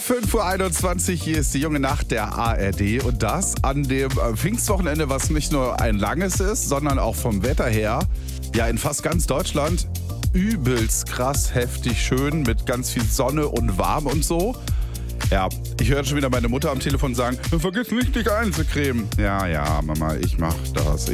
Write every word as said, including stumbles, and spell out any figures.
fünf Uhr einundzwanzig, hier ist die junge Nacht der A R D und das an dem äh, Pfingstwochenende, was nicht nur ein langes ist, sondern auch vom Wetter her, ja in fast ganz Deutschland übelst krass, heftig, schön mit ganz viel Sonne und warm und so. Ja, ich höre schon wieder meine Mutter am Telefon sagen, vergiss nicht, dich einzucremen. Ja, ja, Mama, ich mach das.